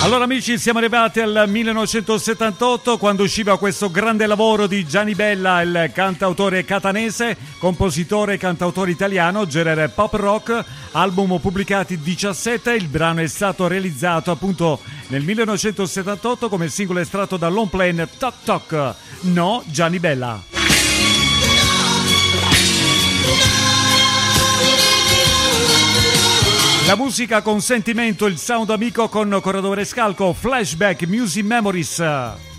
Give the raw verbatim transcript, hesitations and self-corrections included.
Allora amici, siamo arrivati al millenovecentosettantotto, quando usciva questo grande lavoro di Gianni Bella, il cantautore catanese, compositore e cantautore italiano, genere pop rock, album pubblicati diciassette. Il brano è stato realizzato appunto nel millenovecentosettantotto come singolo estratto dal long play Toc Toc, No Gianni Bella. La musica con sentimento, il sound amico con Corradore Scalco, Flashback, Music Memories.